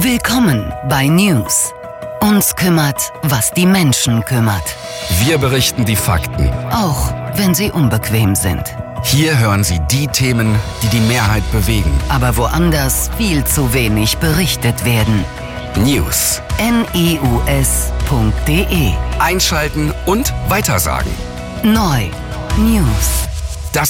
Willkommen bei News. Uns kümmert, was die Menschen kümmert. Wir berichten die Fakten. Auch wenn sie unbequem sind. Hier hören Sie die Themen, die die Mehrheit bewegen. Aber woanders viel zu wenig berichtet werden. News. news.de. Einschalten und weitersagen. Neu. News.